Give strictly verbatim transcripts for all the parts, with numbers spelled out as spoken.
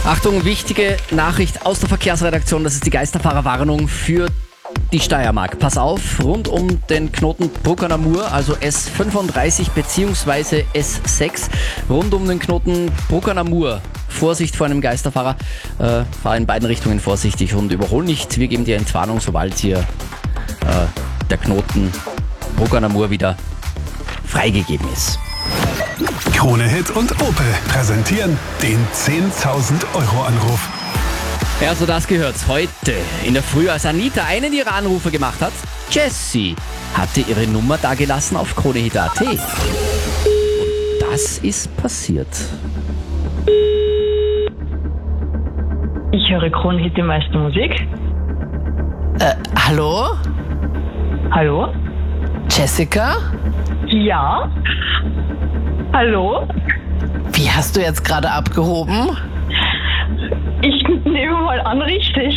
Achtung, wichtige Nachricht aus der Verkehrsredaktion. Das ist die Geisterfahrerwarnung für die Steiermark. Pass auf, rund um den Knoten Bruck-an-der-Mur, also S fünfunddreißig bzw. S sechs, rund um den Knoten Bruck-an-der-Mur. Vorsicht vor einem Geisterfahrer. Äh, fahr in beiden Richtungen vorsichtig und überhol nicht. Wir geben dir Entwarnung, sobald hier äh, der Knoten Bruck-an-der-Mur wieder freigegeben ist. Krone Hit und Opel präsentieren den zehntausend Euro Anruf. Ja, so das gehört's. Heute in der Früh, als Anita einen ihrer Anrufe gemacht hat, Jessie hatte ihre Nummer dagelassen auf kronehit punkt at. Und das ist passiert. Ich höre Kronehit, die meiste Musik. Äh, hallo? Hallo? Jessica? Ja? Hallo? Wie hast du jetzt gerade abgehoben? Ich nehme mal an, richtig.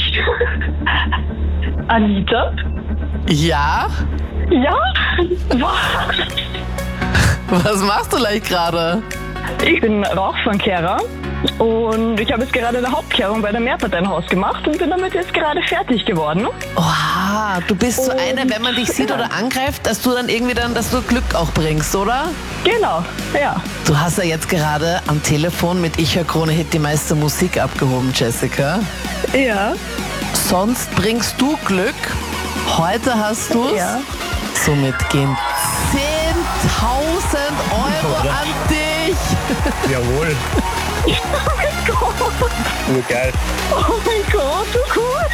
Anita? Ja? Ja? Was? Was machst du gleich gerade? Ich bin Rauchfangkehrer und ich habe jetzt gerade eine Hauptkehrung bei der Mehrparteienhaus gemacht und bin damit jetzt gerade fertig geworden. Oha, du bist so Und- eine, wenn man dich sieht oder angreift, dass du dann irgendwie dann, dass du Glück auch bringst, oder? Genau, ja. Du hast ja jetzt gerade am Telefon mit Ich höre Krone Hit die meiste Musik abgehoben, Jessica. Ja. Sonst bringst du Glück. Heute hast du's. Ja. Somit gehen zehntausend Euro an dich. Jawohl, Oh mein Gott. nur geil. Oh mein Gott, so cool.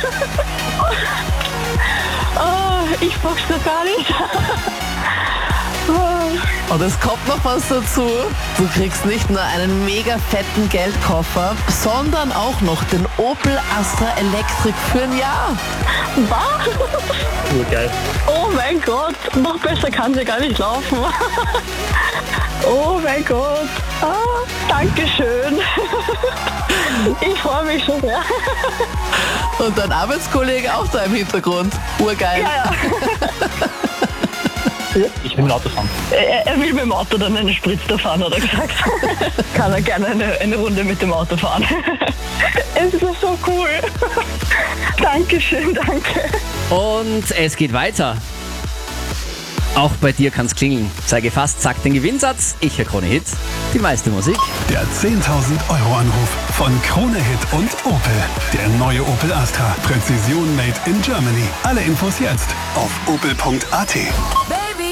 Oh, ich pack's doch gar nicht. Oh. Und es kommt noch was dazu. Du kriegst nicht nur einen mega fetten Geldkoffer, sondern auch noch den Opel Astra Electric für ein Jahr. Was? Nur geil. Oh mein Gott, noch besser kann sie gar nicht laufen. Oh mein Gott. Ah, Dankeschön. Ich freue mich schon sehr. Und dein Arbeitskollege auch da im Hintergrund. Urgeil. Ja, ja. Ich will mit dem Auto fahren. Er, er will mit dem Auto dann eine Spritzer fahren, hat er gesagt. Kann er gerne eine, eine Runde mit dem Auto fahren. Es ist so cool. Dankeschön, danke. Und es geht weiter. Auch bei dir kann's klingeln. Sei gefasst, sag den Gewinnsatz. Ich höre Krone Hit, die meiste Musik. Der zehntausend Euro Anruf von Krone Hit und Opel. Der neue Opel Astra. Präzision made in Germany. Alle Infos jetzt auf opel punkt at.